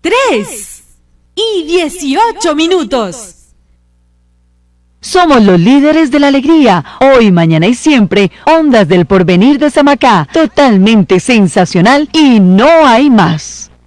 3:18. Somos los líderes de la alegría, hoy, mañana y siempre, Ondas del Porvenir de Samacá, totalmente sensacional y no hay más.